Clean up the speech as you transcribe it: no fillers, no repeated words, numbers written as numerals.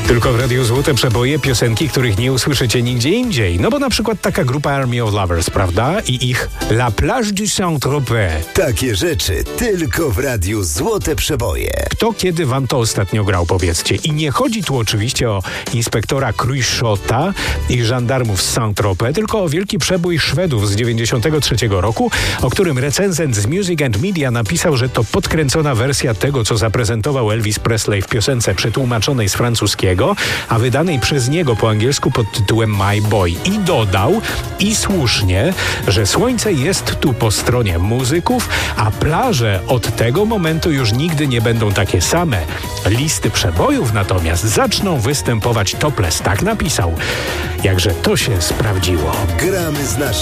Tylko w Radiu Złote Przeboje piosenki, których nie usłyszycie nigdzie indziej. No bo na przykład taka grupa Army of Lovers, prawda? I ich La Plage du Saint-Tropez. Takie rzeczy tylko w Radiu Złote Przeboje. Kto kiedy wam to ostatnio grał, powiedzcie. I nie chodzi tu oczywiście o inspektora Cruikshotta i żandarmów z Saint-Tropez, tylko o wielki przebój Szwedów z 93 roku, o którym recenzent z Music and Media napisał, że to podkręcona wersja tego, co zaprezentował Elvis Presley w piosence przetłumaczonej z francuskiego, a wydanej przez niego po angielsku pod tytułem My Boy. I dodał, i słusznie, że słońce jest tu po stronie muzyków, a plaże od tego momentu już nigdy nie będą takie same. Listy przebojów natomiast zaczną występować topless, tak napisał. Jakże to się sprawdziło. Gramy z naszym